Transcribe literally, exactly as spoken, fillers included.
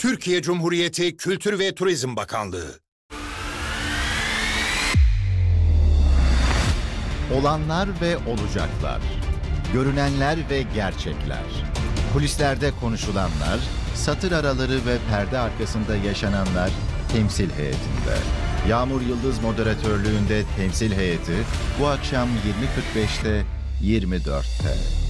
Türkiye Cumhuriyeti Kültür ve Turizm Bakanlığı. Olanlar ve olacaklar. Görünenler ve gerçekler. Kulislerde konuşulanlar, satır araları ve perde arkasında yaşananlar temsil heyetinde. Yağmur Yıldız moderatörlüğünde temsil heyeti bu akşam yirmi kırk beşte yirmi dörtte.